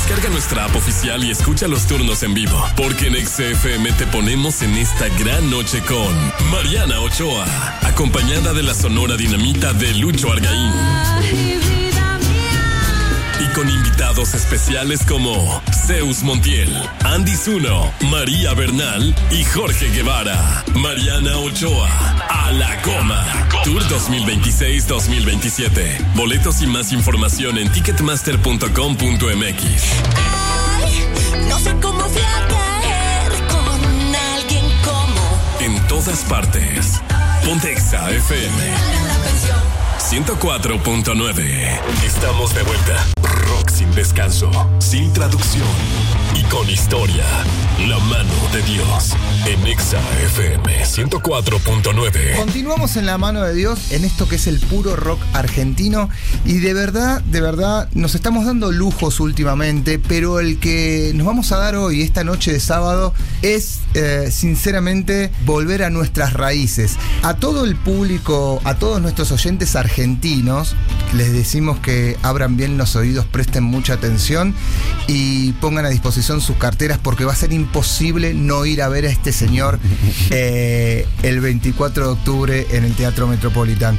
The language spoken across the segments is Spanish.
Descarga nuestra app oficial y escucha los turnos en vivo, porque en XFM te ponemos en esta gran noche con Mariana Ochoa, acompañada de la Sonora Dinamita de Lucho Argaín. Y con invitados especiales como Zeus Montiel, Andy Zuno, María Bernal y Jorge Guevara. Mariana Ochoa, a la goma. Tour 2026-2027. Boletos y más información en ticketmaster.com.mx. No sé cómo fui a caer con alguien como. En todas partes. Pontexa FM 104.9. Estamos de vuelta. Rock sin descanso, sin traducción y con historia. La mano de Dios en Exa FM 104.9. Continuamos en la mano de Dios en esto que es el puro rock argentino, y de verdad, nos estamos dando lujos últimamente, pero el que nos vamos a dar hoy, esta noche de sábado, es sinceramente volver a nuestras raíces. A todo el público, a todos nuestros oyentes argentinos, les decimos que abran bien los oídos, presten mucha atención y pongan a disposición sus carteras, porque va a ser imposible no ir a ver a este señor el 24 de octubre en el Teatro Metropolitan.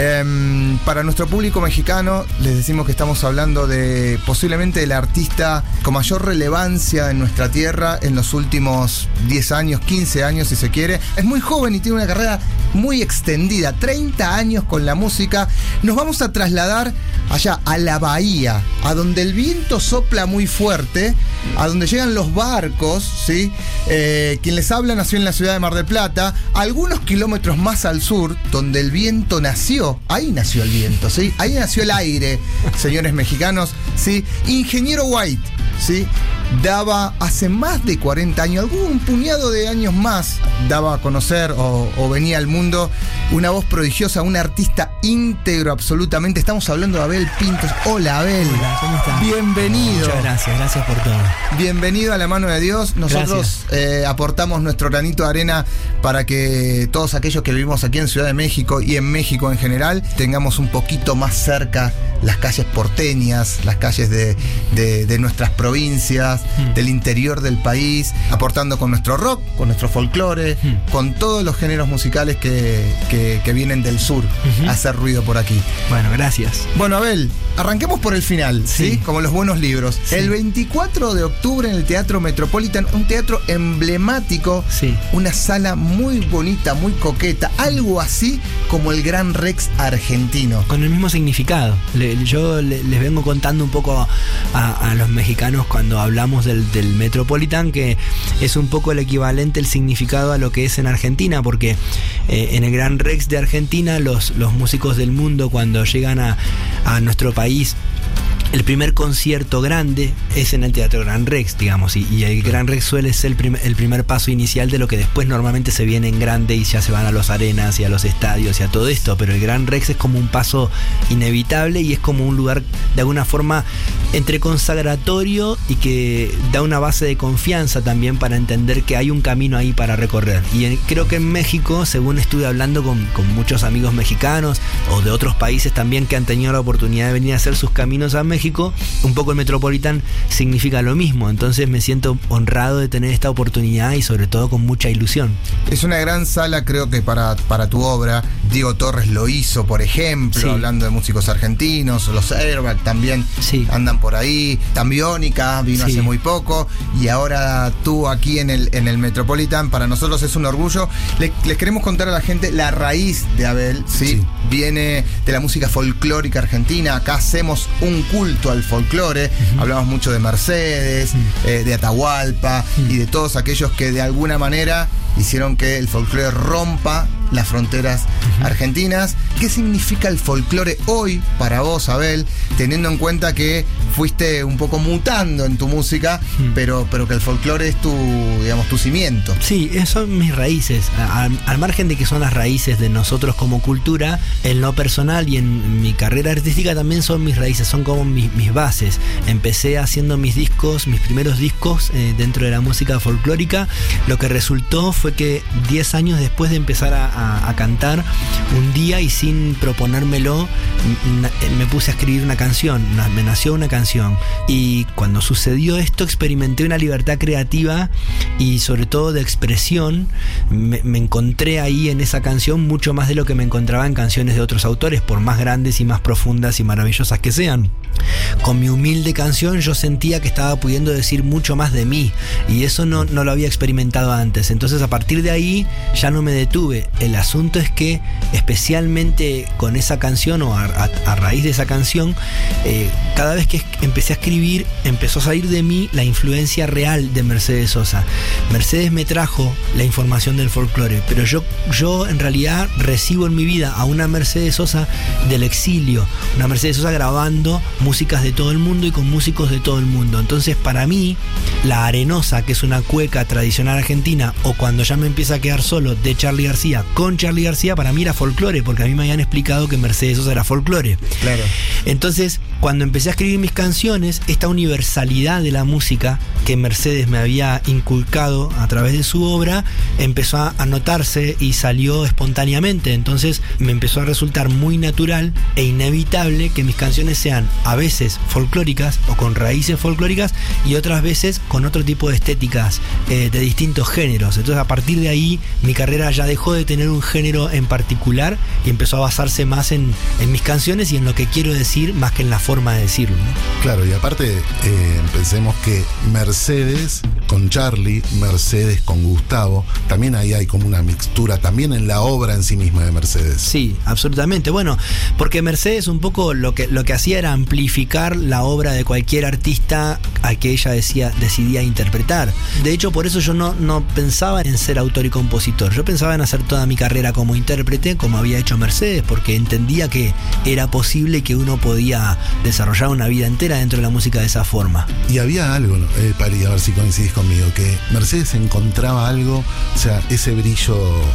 Para nuestro público mexicano, les decimos que estamos hablando de posiblemente el artista con mayor relevancia en nuestra tierra en los últimos 10 años, 15 años si se quiere. Es muy joven y tiene una carrera muy extendida, 30 años con la música. Nos vamos a trasladar allá a la bahía, a donde el viento sopla muy fuerte, a donde llegan los barcos, ¿sí? Quien les habla nació en la ciudad de Mar del Plata, algunos kilómetros más al sur, donde el viento nació. Ahí nació el viento, ¿sí? Ahí nació el aire, señores mexicanos, ¿sí? Ingeniero White, ¿sí? Daba hace más de 40 años, algún puñado de años más, daba a conocer o venía al mundo una voz prodigiosa, un artista íntegro absolutamente. Estamos hablando de Abel Pintos. Hola, Abel. Hola, ¿cómo estás? Bienvenido. Muchas gracias por todo. Bienvenido a la mano de Dios. Nosotros aportamos nuestro granito de arena para que todos aquellos que vivimos aquí en Ciudad de México y en México en general tengamos un poquito más cerca las calles porteñas, las calles de nuestras provincias, del interior del país, aportando con nuestro rock, con nuestro folclore, con todos los géneros musicales que vienen del sur a hacer ruido por aquí. Bueno, gracias. Bueno, Abel, arranquemos por el final, ¿sí? Como los buenos libros. Sí. El 24 de octubre en el Teatro Metropolitan, un teatro emblemático, sí. Una sala muy bonita, muy coqueta, algo así como el Gran Rex argentino. Con el mismo significado. Yo les vengo contando un poco a los mexicanos cuando hablamos del Metropolitan, que es un poco el equivalente, el significado a lo que es en Argentina, porque en el Gran Rex de Argentina los músicos del mundo, cuando llegan a nuestro país, el primer concierto grande es en el Teatro Gran Rex, digamos, y el Gran Rex suele ser el primer paso inicial de lo que después normalmente se viene en grande y ya se van a los arenas y a los estadios y a todo esto, pero el Gran Rex es como un paso inevitable y es como un lugar de alguna forma entre consagratorio y que da una base de confianza también para entender que hay un camino ahí para recorrer. Y creo que en México, según estuve hablando con muchos amigos mexicanos o de otros países también que han tenido la oportunidad de venir a hacer sus caminos a México, un poco el Metropolitan significa lo mismo. Entonces me siento honrado de tener esta oportunidad y sobre todo con mucha ilusión. Es una gran sala, creo que para tu obra. Diego Torres lo hizo, por ejemplo, sí. Hablando de músicos argentinos. Los Airbag también andan por ahí. Tambiónica vino hace muy poco. Y ahora tú aquí en el Metropolitan. Para nosotros es un orgullo. Les queremos contar a la gente la raíz de Abel, ¿sí? Viene de la música folclórica argentina. Acá hacemos un culto al folclore. Hablamos mucho de Mercedes, de Atahualpa y de todos aquellos que de alguna manera hicieron que el folclore rompa las fronteras argentinas. ¿Qué significa el folclore hoy para vos, Abel? Teniendo en cuenta que fuiste un poco mutando en tu música, pero que el folclore es tu cimiento. Sí, son mis raíces. Al margen de que son las raíces de nosotros como cultura, en lo personal y en mi carrera artística también son mis raíces, son como mis bases. Empecé haciendo mis primeros discos dentro de la música folclórica. Lo que resultó fue que 10 años después de empezar a cantar, un día y sin proponérmelo, me puse a escribir una canción. Me nació una canción canción. Y cuando sucedió esto, experimenté una libertad creativa y sobre todo de expresión. Me encontré ahí en esa canción mucho más de lo que me encontraba en canciones de otros autores, por más grandes y más profundas y maravillosas que sean. Con mi humilde canción yo sentía que estaba pudiendo decir mucho más de mí, y eso no lo había experimentado antes. Entonces a partir de ahí ya no me detuve. El asunto es que especialmente con esa canción, o a raíz de esa canción, cada vez que empecé a escribir, empezó a salir de mí la influencia real de Mercedes Sosa. Mercedes me trajo la información del folclore, pero yo en realidad recibo en mi vida a una Mercedes Sosa del exilio, una Mercedes Sosa grabando músicas de todo el mundo y con músicos de todo el mundo. Entonces para mí La Arenosa, que es una cueca tradicional argentina, o Cuando ya me empieza a quedar solo, de Charly García, con Charly García, para mí era folclore, porque a mí me habían explicado que Mercedes Sosa era folclore. Claro. Entonces cuando empecé a escribir mis canciones, esta universalidad de la música que Mercedes me había inculcado a través de su obra empezó a notarse y salió espontáneamente. Entonces me empezó a resultar muy natural e inevitable que mis canciones sean a veces folclóricas o con raíces folclóricas, y otras veces con otro tipo de estéticas de distintos géneros. Entonces a partir de ahí mi carrera ya dejó de tener un género en particular y empezó a basarse más en mis canciones y en lo que quiero decir, más que en la forma de decirlo, ¿no? Claro, y aparte pensemos que Mercedes con Charly, Mercedes con Gustavo, también ahí hay como una mixtura también en la obra en sí misma de Mercedes. Sí, absolutamente. Bueno, porque Mercedes un poco lo que hacía era amplificar la obra de cualquier artista a que ella decidía interpretar. De hecho, por eso yo no pensaba en ser autor y compositor. Yo pensaba en hacer toda mi carrera como intérprete, como había hecho Mercedes, porque entendía que era posible, que uno podía desarrollar una vida entera dentro de la música de esa forma. Y había algo, ¿no? Pali, a ver si coincidís conmigo, que Mercedes encontraba algo, o sea, ese brillo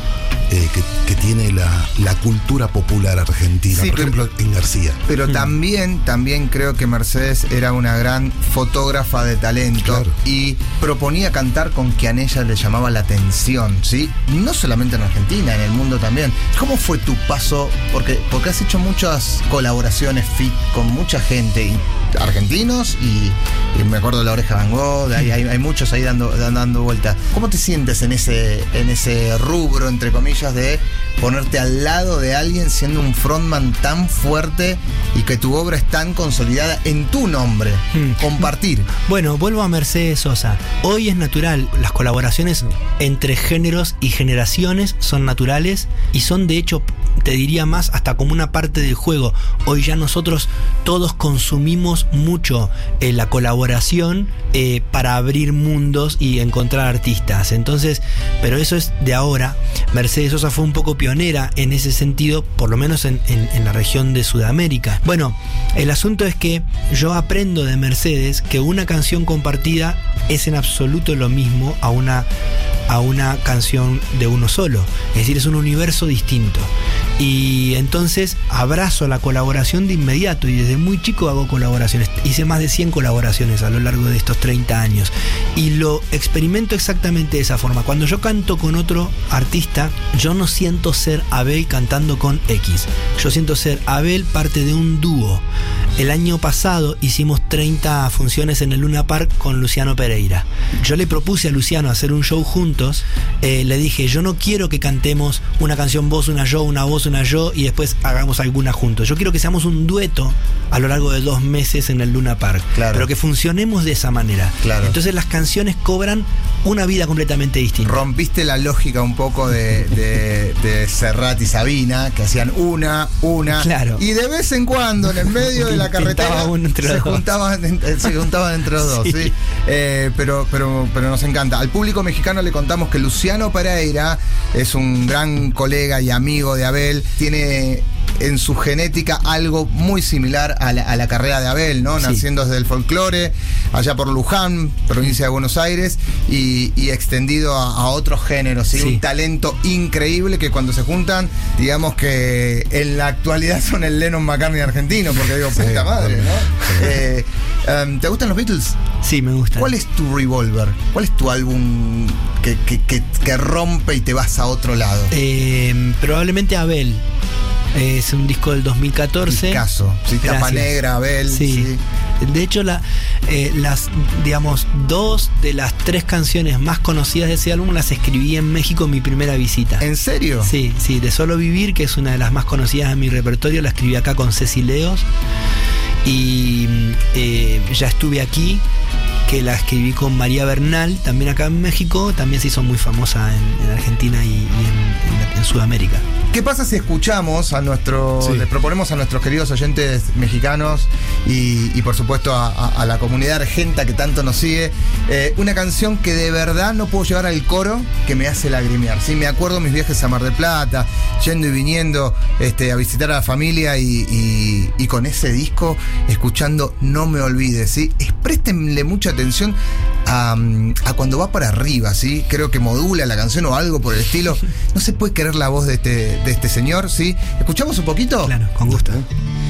que tiene la cultura popular argentina, sí, por ejemplo en García. Pero también creo que Mercedes era una gran fotógrafa de talento, claro, y proponía cantar con quien a ella le llamaba la atención, ¿sí? No solamente en Argentina, en el mundo también. ¿Cómo fue tu paso? Porque has hecho muchas colaboraciones fit con mucha gente, argentinos y me acuerdo de La Oreja Van Gogh, hay muchos ahí dando vuelta. ¿Cómo te sientes en ese rubro, entre comillas, de ponerte al lado de alguien siendo un frontman tan fuerte y que tu obra es tan consolidada en tu nombre? Compartir. Bueno, vuelvo a Mercedes Sosa. Hoy es natural, las colaboraciones entre géneros y generaciones son naturales y son, de hecho, te diría más, hasta como una parte del juego. Hoy ya nosotros todos consumimos mucho la colaboración para abrir mundos y encontrar artistas. Entonces, pero eso es de ahora. Mercedes Sosa fue un poco pionera en ese sentido, por lo menos en la región de Sudamérica. Bueno, el asunto es que yo aprendo de Mercedes que una canción compartida es en absoluto lo mismo a una canción de uno solo. Es decir, es un universo distinto. Y entonces abrazo la colaboración de inmediato, y desde muy chico hago colaboraciones. Hice más de 100 colaboraciones a lo largo de estos 30 años y lo experimento exactamente de esa forma. Cuando yo canto con otro artista, yo no siento ser Abel cantando con X, yo siento ser Abel parte de un dúo. El año pasado hicimos 30 funciones en el Luna Park con Luciano Pereira. Yo le propuse a Luciano hacer un show juntos. Le dije, yo no quiero que cantemos una canción vos, una yo, una vos, una yo, y después hagamos alguna juntos. Yo quiero que seamos un dueto a lo largo de 2 meses en el Luna Park, claro, pero que funcionemos de esa manera. Claro. Entonces las canciones cobran una vida completamente distinta. Rompiste la lógica un poco de Serrat y Sabina, que hacían una, claro, y de vez en cuando en el medio de la carretera se juntaban entre los dos, sí. Pero nos encanta. Al público mexicano le contamos que Luciano Pereira es un gran colega y amigo de Abel. Tiene en su genética algo muy similar a la carrera de Abel, ¿no? Sí. Naciendo desde el folclore, allá por Luján, provincia de Buenos Aires, y extendido a otros géneros, ¿sí? Sí. Un talento increíble que cuando se juntan, digamos que en la actualidad son el Lennon-McCartney argentino, porque digo, puta madre, ¿no? ¿Te gustan los Beatles? Sí, me gustan. ¿Cuál es tu Revolver? ¿Cuál es tu álbum que rompe y te vas a otro lado? Probablemente Abel. Es un disco del 2014. Caso, sí, tapa Gracias. negra, Abel. Sí. De hecho, las, digamos, 2 de las 3 canciones más conocidas de ese álbum las escribí en México en mi primera visita. ¿En serio? Sí, de Solo Vivir, que es una de las más conocidas de mi repertorio, la escribí acá con Ceci Leos. Y Ya estuve aquí, que la escribí con María Bernal, también acá en México, también se hizo muy famosa en Argentina y en Sudamérica. ¿Qué pasa si escuchamos a les proponemos a nuestros queridos oyentes mexicanos y por supuesto a la comunidad argenta que tanto nos sigue, una canción que de verdad no puedo llevar al coro, que me hace lagrimear? ¿Sí? Me acuerdo mis viajes a Mar del Plata, yendo y viniendo a visitar a la familia y con ese disco, escuchando No me olvides, ¿sí? Préstenle mucha atención a cuando va para arriba, ¿sí? Creo que modula la canción o algo por el estilo. No se puede creer la voz de este señor, ¿sí? ¿Escuchamos un poquito? Claro, con gusto.